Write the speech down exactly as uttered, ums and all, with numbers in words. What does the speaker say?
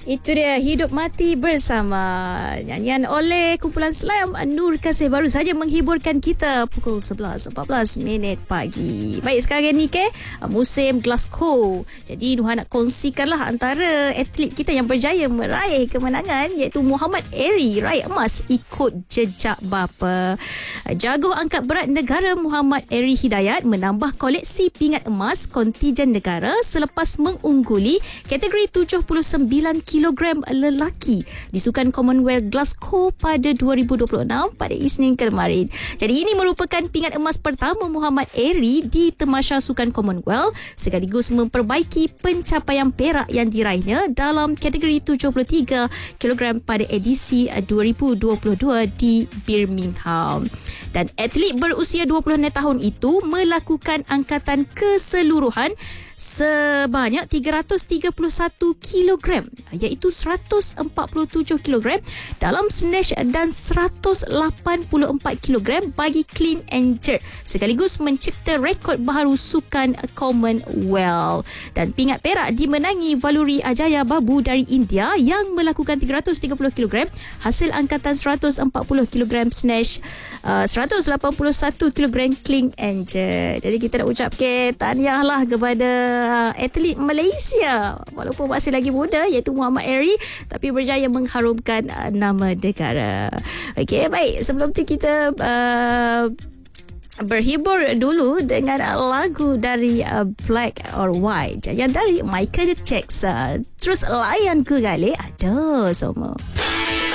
Itu dia Hidup Mati Bersama. Nyanyian oleh kumpulan Slam Nur Kasih baru saja menghiburkan kita pukul sebelas empat belas minit pagi. Baik, sekarang ni ke musim Glasgow. Jadi Nuha nak kongsikanlah antara atlet kita yang berjaya meraih kemenangan, iaitu Muhammad Eri raih emas ikut jejak bapa. Jago angkat berat negara Muhammad Eri Hidayat menambah koleksi pingat emas kontijen negara selepas mengungguli kategori tujuh puluh sembilan kilogram lelaki di Sukan Commonwealth Glasgow pada dua ribu dua puluh enam pada Isnin kemarin. Jadi ini merupakan pingat emas pertama Muhammad Eri di Tamasya Sukan Commonwealth sekaligus memperbaiki pencapaian perak yang diraihnya dalam kategori tujuh puluh tiga kilogram pada edisi dua ribu dua puluh dua di Birmingham. Dan atlet berusia dua puluh enam tahun itu melakukan angkatan keseluruhan sebanyak tiga ratus tiga puluh satu kilogram, iaitu seratus empat puluh tujuh kilogram dalam snatch dan seratus lapan puluh empat kilogram bagi clean and jerk, sekaligus mencipta rekod baharu Sukan Commonwealth. Dan pingat perak dimenangi Valuri Ajaya Babu dari India yang melakukan tiga ratus tiga puluh kilogram hasil angkatan seratus empat puluh kilogram snatch, uh, seratus lapan puluh satu kilogram clean and jerk. Jadi kita nak ucapkan tahniahlah kepada atlet Malaysia walaupun masih lagi muda, iaitu Muhammad Eri, tapi berjaya mengharumkan uh, nama negara. Okey, baik, sebelum tu kita uh, berhibur dulu dengan lagu dari uh, Black or White yang dari Michael Jackson. Terus layan ke galik ada semua.